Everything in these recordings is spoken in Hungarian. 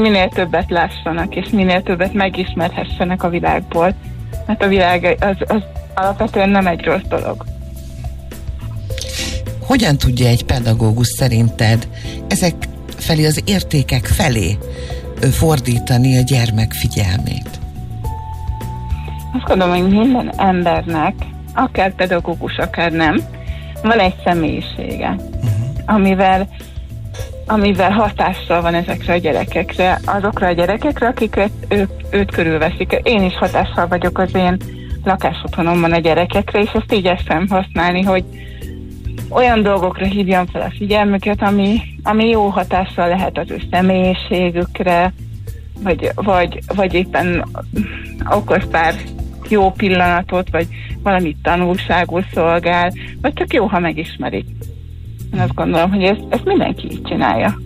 minél többet lássanak, és minél többet megismerhessenek a világból. Mert a világ az alapvetően nem egy rossz dolog. Hogyan tudja egy pedagógus szerinted ezek felé, az értékek felé fordítani a gyermek figyelmét? Azt gondolom, hogy minden embernek, akár pedagógus, akár nem, van egy személyisége, amivel hatással van ezekre a gyerekekre, azokra a gyerekekre, akiket őt körülveszik. Én is hatással vagyok az én lakásotthonomban a gyerekekre, és ezt igyekszem használni, hogy olyan dolgokra hívjam fel a figyelmüket, ami jó hatással lehet az ő személyiségükre, vagy éppen okoz pár jó pillanatot, vagy valamit tanulságul szolgál, vagy csak jó, ha megismerik. Én azt gondolom, hogy ezt mindenki így csinálja.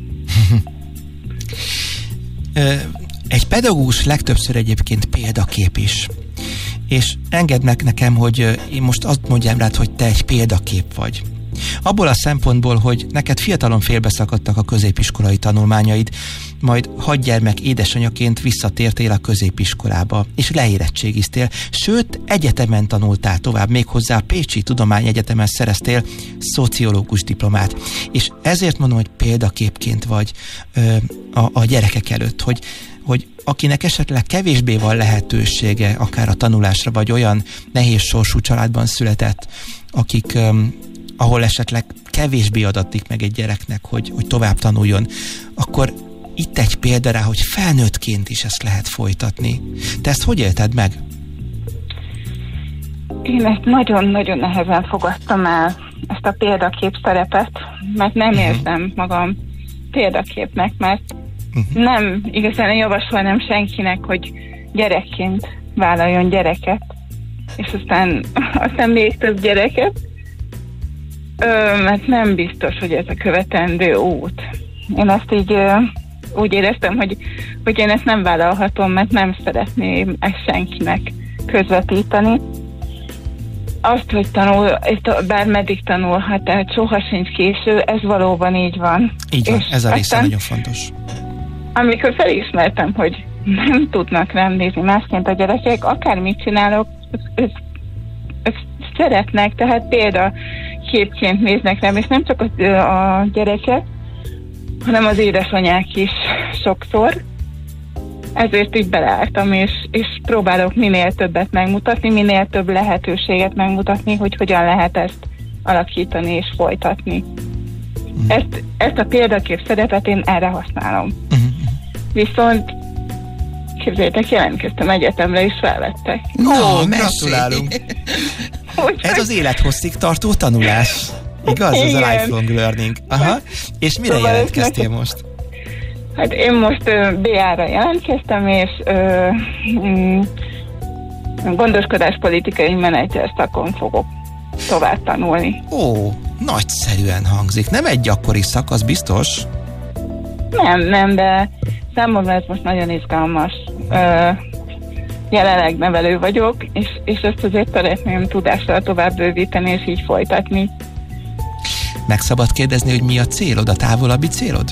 Egy pedagógus legtöbbször egyébként példakép is. És engedd meg nekem, hogy én most azt mondjam rád, hogy te egy példakép vagy. Abból a szempontból, hogy neked fiatalon félbeszakadtak a középiskolai tanulmányaid, majd 6 gyermek édesanyaként visszatértél a középiskolába, és leérettségiztél, sőt, egyetemen tanultál tovább, méghozzá a Pécsi Tudományegyetemen szereztél szociológus diplomát. És ezért mondom, hogy példaképként vagy a gyerekek előtt, hogy akinek esetleg kevésbé van lehetősége akár a tanulásra, vagy olyan nehéz sorsú családban született, akik ahol esetleg kevésbé adatik meg egy gyereknek, hogy tovább tanuljon, akkor itt egy példa rá, hogy felnőttként is ezt lehet folytatni. Te ezt hogy élted meg? Én ezt nagyon-nagyon nehezen fogadtam el, ezt a példakép szerepet, mert nem érzem magam példaképnek, mert nem igazán javasolnám senkinek, hogy gyerekként vállaljon gyereket, és aztán még több gyereket, mert nem biztos, hogy ez a követendő út. Én ezt így úgy éreztem, hogy én ezt nem vállalhatom, mert nem szeretném ezt senkinek közvetíteni. Azt, hogy bármeddig tanulhat, tehát soha sincs késő, ez valóban így van. Így van, ez a része nagyon fontos. Amikor felismertem, hogy nem tudnak rám nézni másként a gyerekek, akármit csinálok, ők szeretnek, tehát példaképként néznek rám, és nem csak a gyerekek, hanem az édesanyák is sokszor. Ezért így beleálltam, és próbálok minél többet megmutatni, minél több lehetőséget megmutatni, hogy hogyan lehet ezt alakítani és folytatni. Ezt a példakép szerepet én erre használom. Viszont képzeljétek, jelentkeztem egyetemre, és felvettek. Gratulálunk! Ez az élethosszig tartó tanulás. Igaz? Ez a lifelong learning. Aha. És mire jelentkeztél most? Hát én most BA-ra jelentkeztem, és gondoskodáspolitikai menedzser szakon fogok tovább tanulni. Ó, nagyszerűen hangzik. Nem egy gyakori szak, az biztos? Nem, de számomra ez most nagyon izgalmas. Jelenleg nevelő vagyok, és ezt azért szeretném tudással tovább bővíteni, és így folytatni. Meg szabad kérdezni, hogy mi a célod, a távolabbi célod?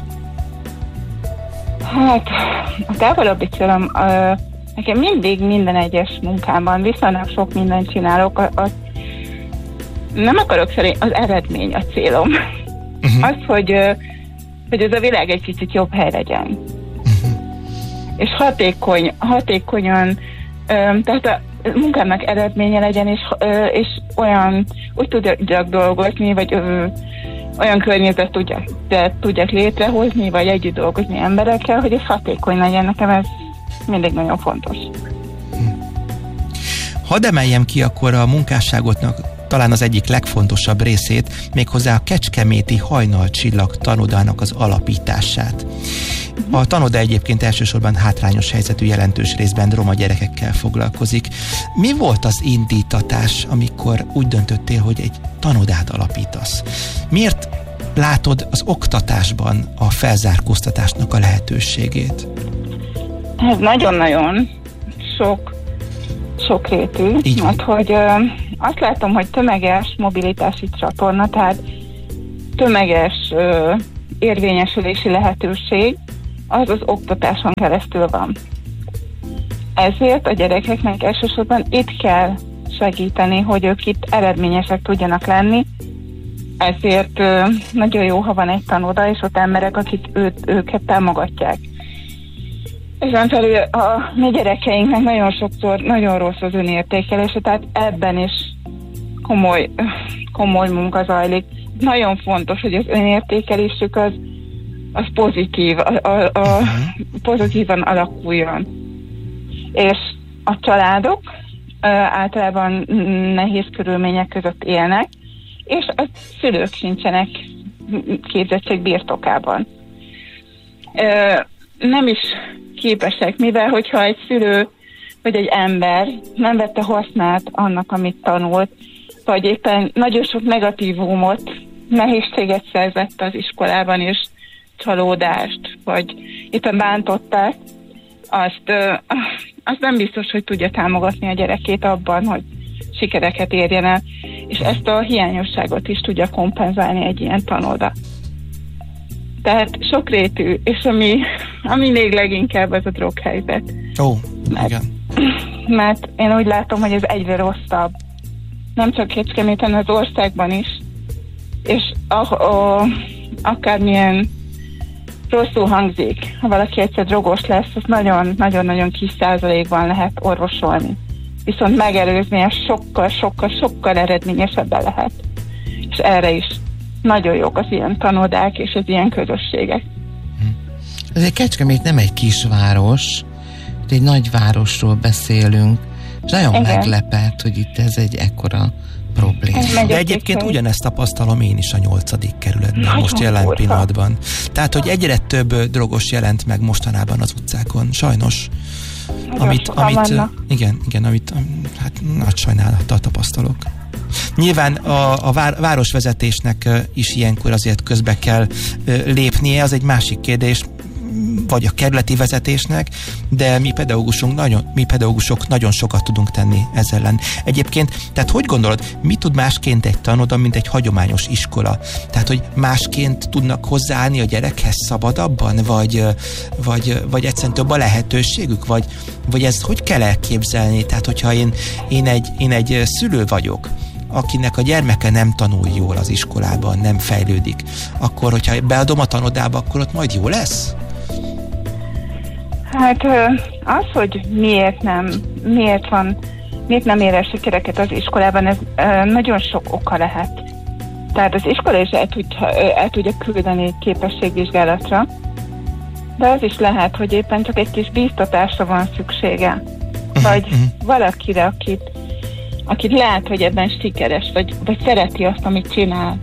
Hát, a távolabbi célom, nekem mindig minden egyes munkámban viszonylag sok mindent csinálok, nem akarok szerint, az eredmény a célom. Az, hogy ez a világ egy kicsit jobb hely legyen. És hatékonyan, tehát a munkámnak eredménye legyen, és úgy tudjak dolgozni, vagy olyan környezet tudjak létrehozni, vagy együtt dolgozni emberekkel, hogy ez hatékony legyen. Nekem ez mindig nagyon fontos. Hadd emeljem ki akkor a munkásságotnak talán az egyik legfontosabb részét, méghozzá a Kecskeméti Hajnalcsillag tanodának az alapítását. A tanoda egyébként elsősorban hátrányos helyzetű, jelentős részben roma gyerekekkel foglalkozik. Mi volt az indítatás, amikor úgy döntöttél, hogy egy tanodát alapítasz? Miért látod az oktatásban a felzárkóztatásnak a lehetőségét? Ez nagyon-nagyon sokrétű, mert hogy azt látom, hogy tömeges mobilitási csatorna, tehát tömeges érvényesülési lehetőség, az az oktatáson keresztül van. Ezért a gyerekeknek elsősorban itt kell segíteni, hogy ők itt eredményesek tudjanak lenni. Ezért nagyon jó, ha van egy tanoda, és ott emberek, akik őket támogatják. Ezen felül a mi gyerekeinknek nagyon sokszor nagyon rossz az önértékelése, tehát ebben is komoly munka zajlik. Nagyon fontos, hogy az önértékelésük az pozitív, pozitívan alakuljon. És a családok általában nehéz körülmények között élnek, és a szülők sincsenek képzettség birtokában. Nem is képesek, mivel hogyha egy szülő vagy egy ember nem vette hasznát annak, amit tanult, vagy éppen nagyon sok negatívumot, nehézséget szerzett az iskolában, és csalódást, vagy éppen bántották, azt nem biztos, hogy tudja támogatni a gyerekét abban, hogy sikereket érjen el, és ezt a hiányosságot is tudja kompenzálni egy ilyen tanoda. Tehát sokrétű, és ami még leginkább az a droghelyzet. Igen. Mert én úgy látom, hogy ez egyre rosszabb. Nem csak Kecskeméten, az országban is. És akármilyen rosszul hangzik, ha valaki egyszer drogos lesz, azt nagyon-nagyon kis százalékban lehet orvosolni. Viszont megelőzni ezt sokkal eredményesebben lehet. És erre is nagyon jók az ilyen tanodák és az ilyen közösségek. Azért Kecskemét nem egy kisváros, egy nagyvárosról beszélünk, és nagyon meglepett, hogy itt ez egy ekkora probléma. De egyébként ugyanezt tapasztalom én is a 8. kerületben, most jelen pillanatban. Tehát, hogy egyre több drogos jelent meg mostanában az utcákon, sajnos. Amit hát nagy sajnálattal tapasztalok. Nyilván a városvezetésnek is ilyenkor azért közbe kell lépnie, az egy másik kérdés, vagy a kerületi vezetésnek, de mi pedagógusok nagyon sokat tudunk tenni ezzel ellen. Egyébként, tehát hogy gondolod, mi tud másként egy tanoda, mint egy hagyományos iskola? Tehát, hogy másként tudnak hozzáállni a gyerekhez szabadabban, vagy egyszerűen több a lehetőségük, vagy ezt hogy kell elképzelni? Tehát, hogyha én egy szülő vagyok, akinek a gyermeke nem tanul jól az iskolában, nem fejlődik, akkor, hogyha beadom a tanodába, akkor ott majd jó lesz? Hát az, hogy miért nem ér el sikereket az iskolában, ez nagyon sok oka lehet. Tehát az iskola is el tudja küldeni képességvizsgálatra, de az is lehet, hogy éppen csak egy kis bíztatásra van szüksége. Vagy valakire, akit lát, hogy ebben sikeres, vagy szereti azt, amit csinál.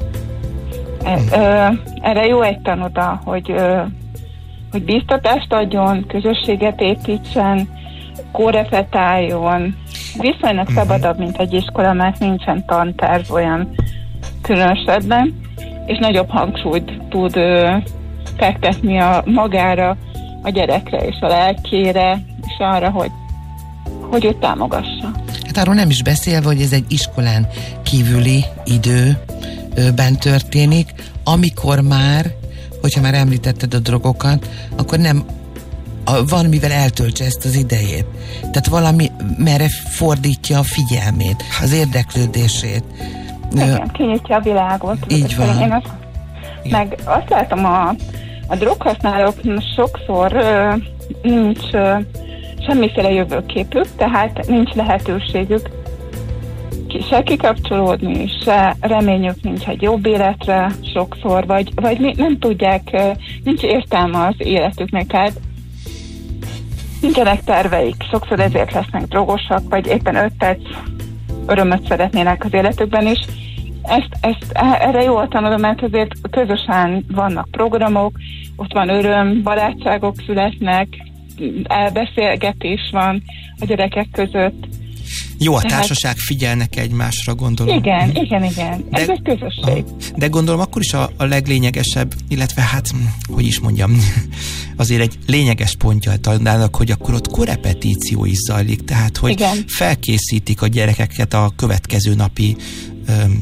Erre jó egy tanoda, hogy bíztatást adjon, közösséget építsen, korrepetáljon. Viszonylag szabadabb, mint egy iskola, mert nincsen tanterv olyan különösebben, és nagyobb hangsúlyt tud fektetni magára, a gyerekre és a lelkére, és arra, hogy őt támogassa. Hát arról nem is beszélve, hogy ez egy iskolán kívüli időben történik, amikor már, hogyha már említetted a drogokat, akkor nem van, mivel eltöltse ezt az idejét. Tehát valami merre fordítja a figyelmét, az érdeklődését. Igen, kinyitja a világot. Így van. Meg azt látom, a droghasználók sokszor nincs semmiféle jövőképük, tehát nincs lehetőségük se kikapcsolódni, se reményük nincs egy jobb életre sokszor, vagy nem tudják, nincs értelme az életüknek, tehát nincsenek terveik, sokszor ezért lesznek drogosak, vagy éppen 5 perc örömöt szeretnének az életükben is. Erre jól tanulom, mert azért közösen vannak programok, ott van öröm, barátságok születnek, elbeszélgetés van a gyerekek között. Jó, a társaság figyelnek egymásra, gondolom. Igen. Ez egy közösség. De gondolom akkor is a leglényegesebb, illetve hát, hogy is mondjam, azért egy lényeges pontja találnak, hogy akkor ott korrepetíció is zajlik, tehát hogy felkészítik a gyerekeket a következő napi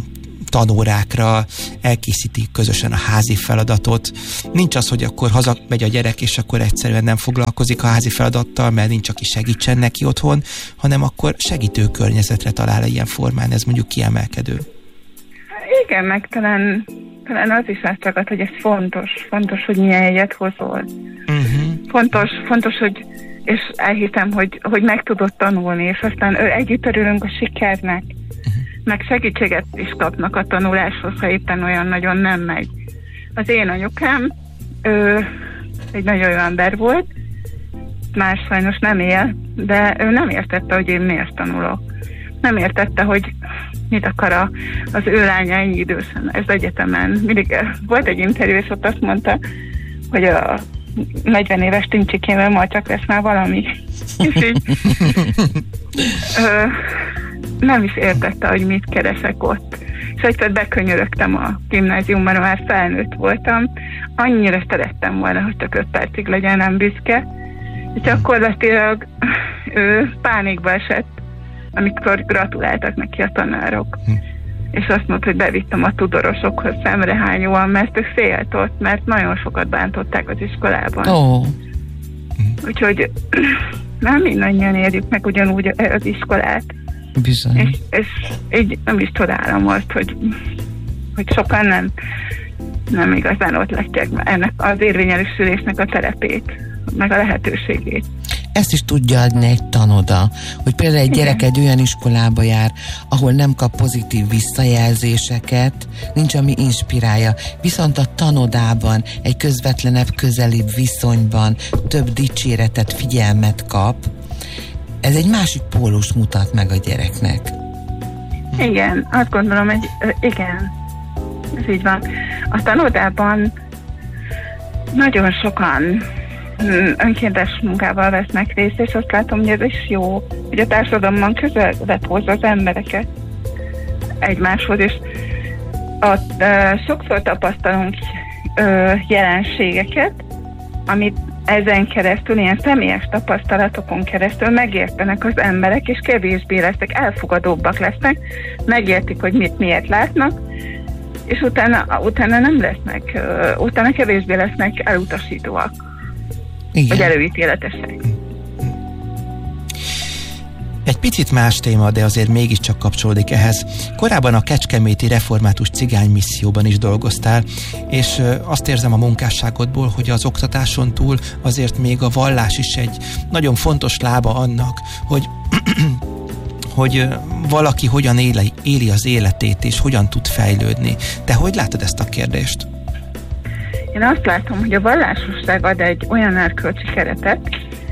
tanórákra, elkészítik közösen a házi feladatot. Nincs az, hogy akkor hazamegy a gyerek, és akkor egyszerűen nem foglalkozik a házi feladattal, mert nincs, aki segítsen neki otthon, hanem akkor segítő környezetre talál ilyen formán. Ez mondjuk kiemelkedő. Igen, meg talán az is átszakad, hogy ez fontos, hogy milyen jegyet hozol. Fontos, hogy és elhiszem, hogy meg tudod tanulni, és aztán együtt örülünk a sikernek, meg segítséget is kapnak a tanuláshoz, ha éppen olyan nagyon nem megy. Az én anyukám, egy nagyon jó ember volt, már sajnos nem él, de ő nem értette, hogy én miért tanulok. Nem értette, hogy mit akar az ő lánya ennyi idősen, ez egyetemen. Mindig volt egy interjú, és ott azt mondta, hogy a 40 éves tincsikével majd csak lesz már valami. És így nem is értette, hogy mit keresek ott. És egyszer bekönyörögtem a gimnáziumban, már felnőtt voltam. Annyira szerettem volna, hogy csak 5 percig legyen nem büszke. És gyakorlatilag ő pánikba esett, amikor gratuláltak neki a tanárok. És azt mondta, hogy bevittem a tudorosokhoz szemrehányóan, mert ő félt ott, mert nagyon sokat bántották az iskolában. Úgyhogy nem mindannyian érjük meg ugyanúgy az iskolát. Bizony. És így nem is csodálom azt, hogy sokan nem igazán ott látják ennek az érvényesülésnek a terepét, meg a lehetőségét. Ezt is tudja adni egy tanoda, hogy például egy gyerek egy olyan iskolába jár, ahol nem kap pozitív visszajelzéseket, nincs, ami inspirálja. Viszont a tanodában egy közvetlenebb, közelibb viszonyban több dicséretet, figyelmet kap. Ez egy másik pólust mutat meg a gyereknek. Igen, azt gondolom, hogy igen, ez így van. A tanodában nagyon sokan önkéntes munkával vesznek részt, és azt látom, hogy ez is jó, hogy a társadalomban közelet hozza az embereket egymáshoz, és sokszor tapasztalunk jelenségeket, amit ezen keresztül, ilyen személyes tapasztalatokon keresztül megértenek az emberek, és kevésbé lesznek, elfogadóbbak lesznek, megértik, hogy miért látnak, és utána nem lesznek, utána kevésbé lesznek elutasítóak. Igen. Vagy előítéletesek. Egy picit más téma, de azért mégiscsak kapcsolódik ehhez. Korábban a Kecskeméti Református Cigány Misszióban is dolgoztál, és azt érzem a munkásságodból, hogy az oktatáson túl azért még a vallás is egy nagyon fontos lába annak, hogy valaki hogyan éli az életét, és hogyan tud fejlődni. Te hogy látod ezt a kérdést? Én azt látom, hogy a vallásosság ad egy olyan erkölcsi keretet,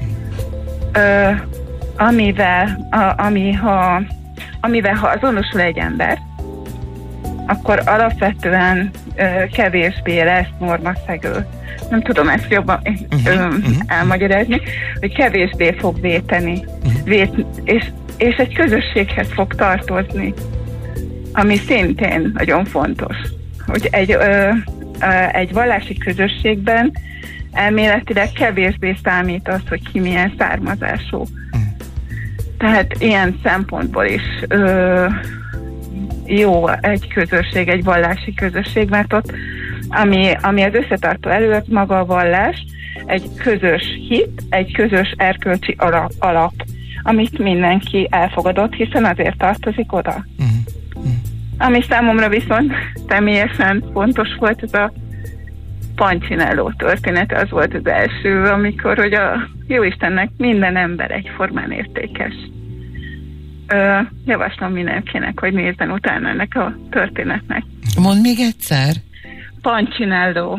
amivel ha azonosul egy ember, akkor alapvetően kevésbé lesz normaszegő. Nem tudom ezt jobban elmagyarázni, hogy kevésbé fog véteni, és egy közösséghez fog tartozni, ami szintén nagyon fontos, hogy egy vallási közösségben elméletileg kevésbé számít az, hogy ki milyen származású. Tehát ilyen szempontból is jó egy közösség, egy vallási közösség, mert ott, ami az összetartó előtt maga a vallás, egy közös hit, egy közös erkölcsi alap, amit mindenki elfogadott, hiszen azért tartozik oda. Ami számomra viszont személyesen fontos volt, ez a Pancsinelló története, az volt az első, amikor, hogy a Jóistennek minden ember egyformán értékes. Javaslom mindenkinek, hogy nézzen utána ennek a történetnek. Mondd még egyszer. Pancsinelló.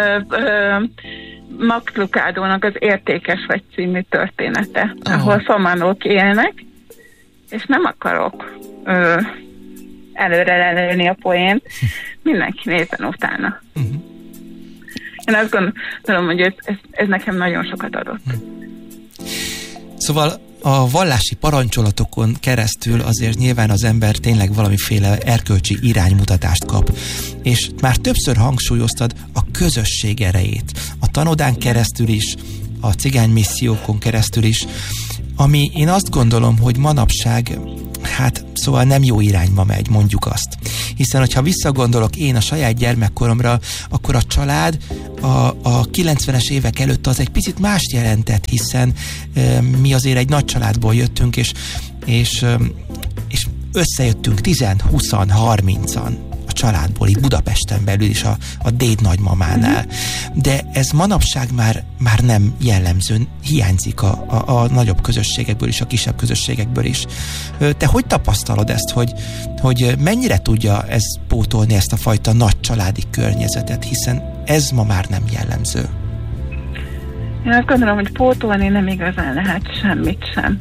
Max Lucadónak az Értékes vagy című története, ahol szamanok élnek, és nem akarok előre lelőni a poént, mindenki nézzen utána. Én azt gondolom, hogy ez nekem nagyon sokat adott. Szóval a vallási parancsolatokon keresztül azért nyilván az ember tényleg valamiféle erkölcsi iránymutatást kap. És már többször hangsúlyoztad a közösség erejét. A tanodán keresztül is, a cigány missziókon keresztül is, ami én azt gondolom, hogy manapság hát szóval nem jó irányba megy, mondjuk azt. Hiszen, hogyha visszagondolok én a saját gyermekkoromra, akkor a család a 90-es évek előtt az egy picit mást jelentett, hiszen mi azért egy nagy családból jöttünk, és összejöttünk 10-20-an, 30-an a családból, itt Budapesten belül is a déd nagymamánál. De ez manapság már nem jellemző, hiányzik a nagyobb közösségekből is, a kisebb közösségekből is. Te hogy tapasztalod ezt, hogy mennyire tudja ez pótolni ezt a fajta nagy családi környezetet, hiszen ez ma már nem jellemző? Én azt gondolom, hogy pótolni nem igazán lehet semmit sem.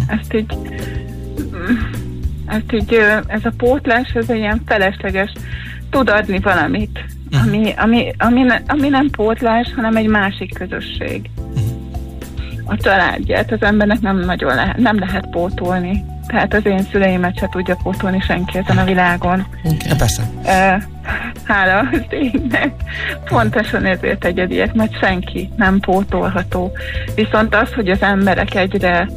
Ez a pótlás, ez egy ilyen felesleges, tud adni valamit, ami nem pótlás, hanem egy másik közösség. A családját az embernek nem lehet pótolni. Tehát az én szüleimet se tudja pótolni senki ezen a világon. Persze. Hála az égnek. Pontosan ezért egyediek, mert senki nem pótolható. Viszont az, hogy az emberek egyre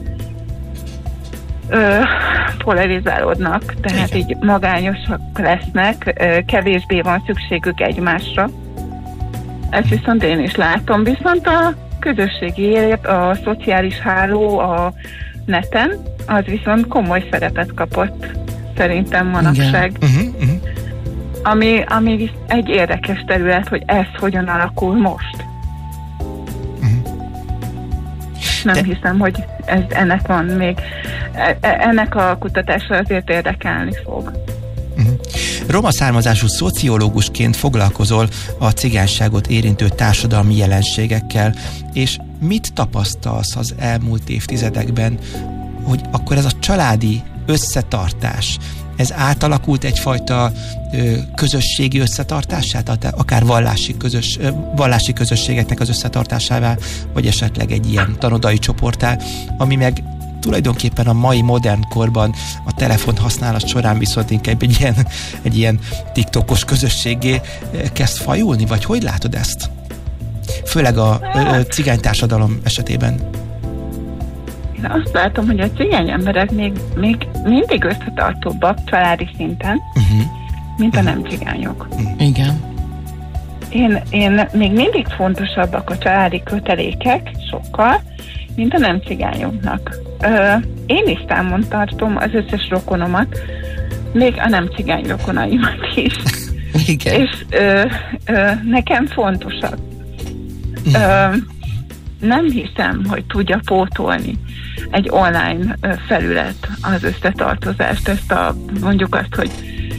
polarizálódnak, tehát így magányosak lesznek, kevésbé van szükségük egymásra. Ezt viszont én is látom. Viszont a közösségi élet, a szociális háló a neten, az viszont komoly szerepet kapott szerintem manapság. Ami egy érdekes terület, hogy ez hogyan alakul most. Nem hiszem, hogy ennek van még. Ennek a kutatása azért érdekelni fog. Roma származású szociológusként foglalkozol a cigányságot érintő társadalmi jelenségekkel, és mit tapasztalsz az elmúlt évtizedekben, hogy akkor ez a családi összetartás, ez átalakult egyfajta közösségi összetartását, akár vallási közösségeknek az összetartásává, vagy esetleg egy ilyen tanodai csoporttá, ami meg tulajdonképpen a mai modern korban a telefon használat során viszont inkább egy ilyen TikTokos közösségé kezd fajulni, vagy hogy látod ezt? Főleg a cigánytársadalom esetében. Én azt látom, hogy a cigány emberek még mindig összetartóbbak családi szinten, mint a nem cigányok. Igen. Én még mindig fontosabbak a családi kötelékek sokkal, mint a nem cigányoknak. Én is számon tartom az összes rokonomat, még a nem cigány rokonaimat is. Igen. És nekem fontosak. Nem hiszem, hogy tudja pótolni egy online felület az összetartozást, mondjuk azt, hogy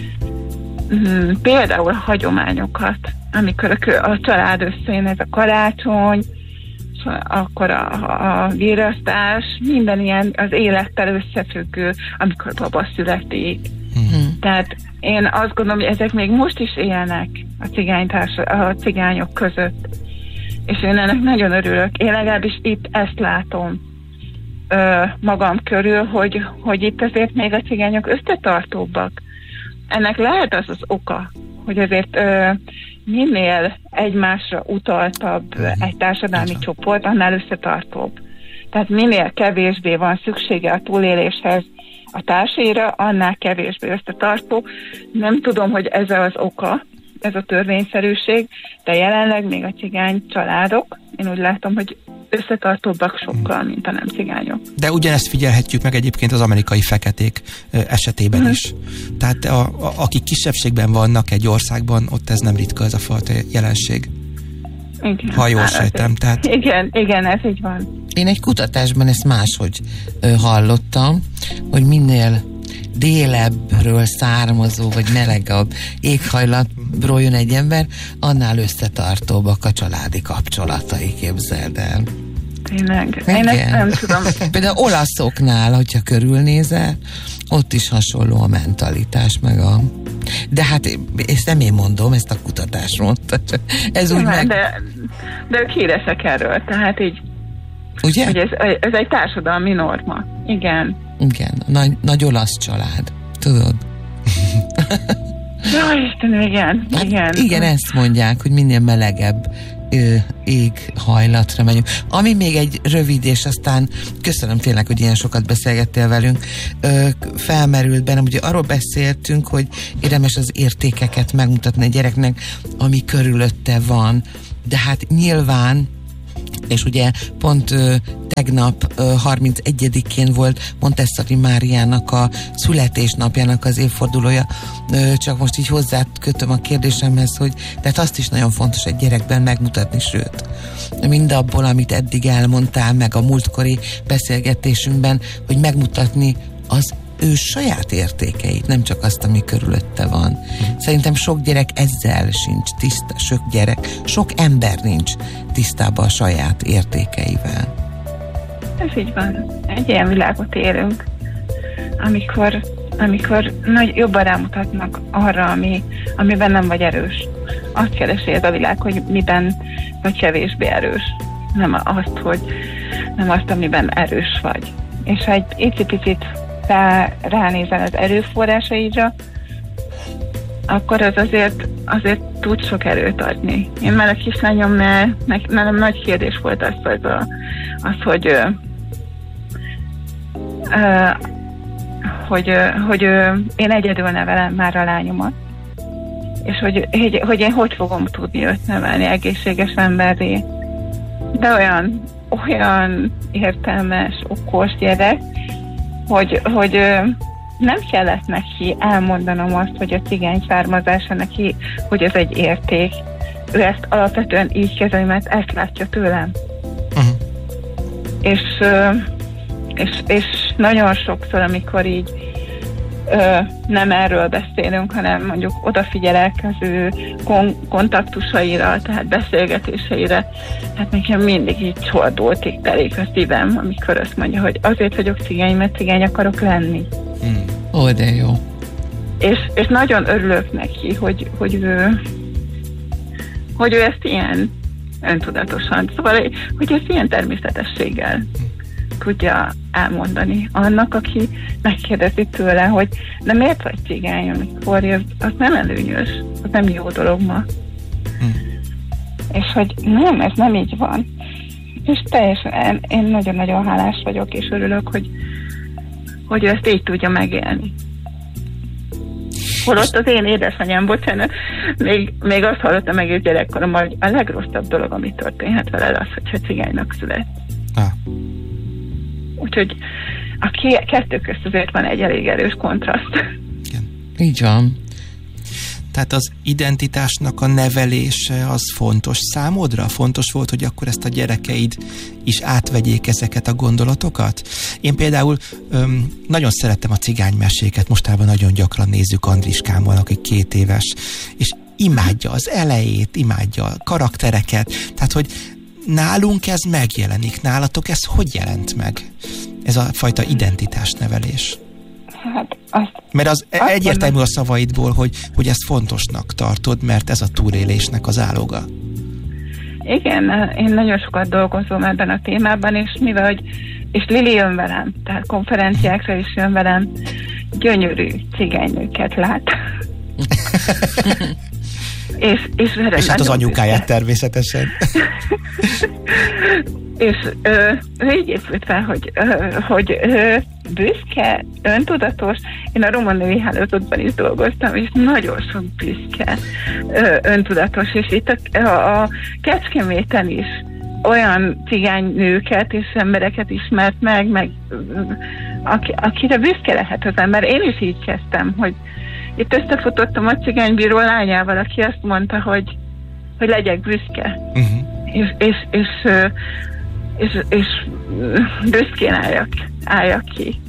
például a hagyományokat, amikor a család összejön, ez a karácsony, akkor a virasztás, minden ilyen az élettel összefüggő, amikor baba születik. Tehát én azt gondolom, hogy ezek még most is élnek a cigányok között. És én ennek nagyon örülök. Én legalábbis itt ezt látom magam körül, hogy itt azért még a cigányok összetartóbbak. Ennek lehet az oka, hogy azért minél egymásra utaltabb egy társadalmi csoport, annál összetartóbb. Tehát minél kevésbé van szüksége a túléléshez a társaira, annál kevésbé összetartó. Nem tudom, hogy ez az oka, ez a törvényszerűség, de jelenleg még a cigány családok, én úgy látom, hogy összetartóbbak sokkal, mint a nem cigányok. De ugyanezt figyelhetjük meg egyébként az amerikai feketék esetében is. Tehát akik kisebbségben vannak egy országban, ott ez nem ritka, ez a fajta jelenség. Igen, ha jól sejtem. Tehát... Igen, ez így van. Én egy kutatásban ezt máshogy hallottam, hogy minél délebbről származó, vagy melegebb éghajlatról jön egy ember, annál összetartóbbak a családi kapcsolatai, képzeld el. Tényleg. Én ezt nem tudom. Például olaszoknál, hogyha körülnézel, ott is hasonló a mentalitás, meg a... De hát ezt nem én mondom, ezt a kutatás mondta. Ez úgy meg... De ők híresek erről, tehát így... Ugye? Hogy ez egy társadalmi norma. Igen. Igen, nagy olasz család. Tudod? Jó, Istenem, igen. Hát, igen, ezt mondják, hogy minél melegebb éghajlatra megyünk. Ami még egy rövid, és aztán köszönöm tényleg, hogy ilyen sokat beszélgettél velünk, felmerült bennem, ugye arról beszéltünk, hogy érdemes az értékeket megmutatni a gyereknek, ami körülötte van, de hát nyilván, és ugye pont tegnap 31-én volt Montessori Máriának a születésnapjának az évfordulója, csak most így hozzákötöm a kérdésemhez, hogy tehát azt is nagyon fontos egy gyerekben megmutatni, sőt, mindabból, amit eddig elmondtál, meg a múltkori beszélgetésünkben, hogy megmutatni az ő saját értékeit, nem csak azt, ami körülötte van. Szerintem sok gyerek ezzel sincs tiszta, sok ember nincs tisztában a saját értékeivel. Ez így van. Egy ilyen világot élünk, amikor jobban rámutatnak arra, amiben nem vagy erős. Azt keresi ez a világ, hogy miben vagy kevésbé erős. Nem azt, amiben erős vagy. És ha egy picit ránézel az erőforrásaidra, akkor az azért tud sok erőt adni. Én már a kislányomnál, nálam nagy kérdés volt hogy én egyedül nevelem már a lányomat, és hogy én hogy fogom tudni őt nevelni egészséges emberré. De olyan értelmes, okos gyerek, hogy nem kellett neki elmondanom azt, hogy a cigány származása neki, hogy ez egy érték. Ő ezt alapvetően így kezeli, mert ezt látja tőlem. És nagyon sokszor, amikor így nem erről beszélünk, hanem mondjuk odafigyelek az ő kontaktusaira, tehát beszélgetéseire, hát nekem mindig így csordultig telik a szívem, amikor azt mondja, hogy azért vagyok cigány, mert cigány akarok lenni. Ó, de jó. És nagyon örülök neki, hogy ő ezt ilyen öntudatosan, szóval, hogy ezt ilyen természetességgel tudja elmondani annak, aki megkérdezi tőle, hogy de miért vagy cigány, amikor az nem előnyös, az nem jó dolog ma. És hogy nem, ez nem így van. És teljesen én nagyon-nagyon hálás vagyok, és örülök, hogy ő ezt így tudja megélni. Holott az én édesanyám, bocsánat, még azt hallottam egész gyerekkoromban, hogy a legrosszabb dolog, ami történhet vele, az, hogyha cigánynak szület. Úgyhogy a kettő közt azért van egy elég erős kontraszt. Igen. Így van. Tehát az identitásnak a nevelése az fontos számodra? Fontos volt, hogy akkor ezt a gyerekeid is átvegyék ezeket a gondolatokat? Én például nagyon szerettem a cigánymeséket, mostában nagyon gyakran nézzük Andriskámmal, aki 2 éves, és imádja az elejét, imádja a karaktereket, tehát hogy nálunk ez megjelenik, nálatok ez hogy jelent meg? Ez a fajta identitásnevelés. Hát mert az egyértelmű a szavaidból, hogy ezt fontosnak tartod, mert ez a túlélésnek az áloga. Igen, én nagyon sokat dolgozom ebben a témában, és Lili jön velem, tehát konferenciákra is jön velem, gyönyörű cigánynőket lát. és hát az anyukáját természetesen. És ő így épült fel, hogy büszke, öntudatos. Én a Roma Női Hálózatban is dolgoztam, és nagyon sok büszke, öntudatos. És itt a Kecskeméten is olyan cigánynőket és embereket ismert meg akire büszke lehet az ember. Én is így kezdtem, hogy itt összefutottam a cigánybíró lányával, aki azt mondta, hogy legyek büszke. És büszkén álljak ki.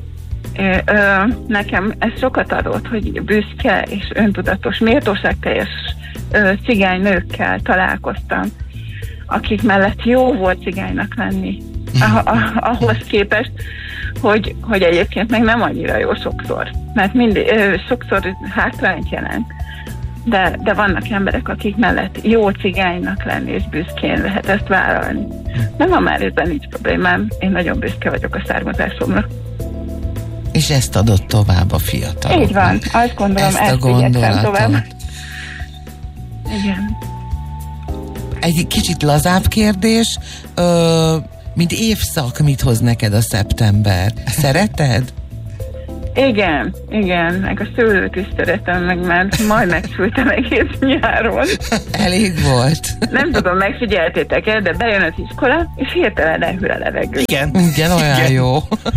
Nekem ez sokat adott, hogy büszke és öntudatos, méltóságteljes cigánynőkkel találkoztam, akik mellett jó volt cigánynak lenni. Ahhoz képest, hogy egyébként meg nem annyira jó sokszor. Mert sokszor hátrányt jelent. De vannak emberek, akik mellett jó cigánynak lenni, és büszkén lehet ezt vállalni. Nem van már ezzel nincs problémám. Én nagyon büszke vagyok a származásomra. És ezt adott tovább a fiataloknak. Így van. Azt gondolom, ezt igyekszem tovább. Igen. egy kicsit lazább kérdés, mint évszak, mit hoz neked a szeptember? Szereted? Igen, meg a szőlőt is szeretem, meg már majd megszültem egész nyáron. Elég volt. Nem tudom, megfigyeltétek-e, de bejön az iskola, és hirtelen lehűl a levegő. Igen, olyan jó.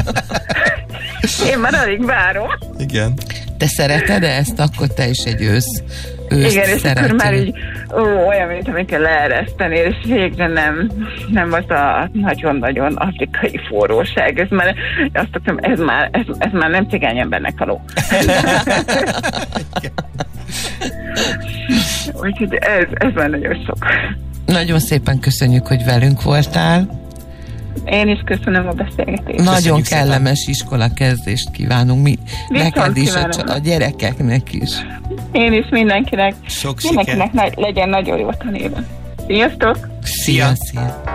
Én már alig várom. Igen. Te szereted ezt? Akkor te is egy őszt igen, és szereted. akkor már így olyan, mint amit kell leereszteni, és végre nem az a nagyon-nagyon afrikai forróság. Ez már, azt tudom, ez már nem cigány embernek való. Úgyhogy ez már nagyon sok. Nagyon szépen köszönjük, hogy velünk voltál. Én is köszönöm a beszélgetést. Nagyon kellemes iskolakezdést kívánunk mi, neked is, a gyerekeknek is. Én is mindenkinek. Sok mindenkinek legyen nagyon jó tanéven. Sziasztok! Szia!